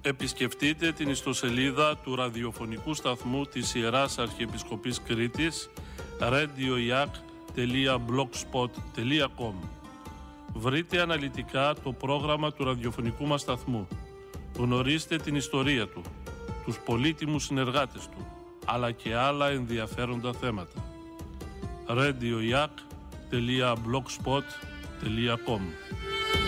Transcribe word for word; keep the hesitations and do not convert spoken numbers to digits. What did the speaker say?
Επισκεφτείτε την ιστοσελίδα του ραδιοφωνικού σταθμού της Ιεράς Αρχιεπισκοπής Κρήτης radio yak τελεία blogspot τελεία com. Βρείτε αναλυτικά το πρόγραμμα του ραδιοφωνικού μας σταθμού. Γνωρίστε την ιστορία του, τους πολύτιμους συνεργάτες του, αλλά και άλλα ενδιαφέροντα θέματα. radio yak τελεία blogspot τελεία com.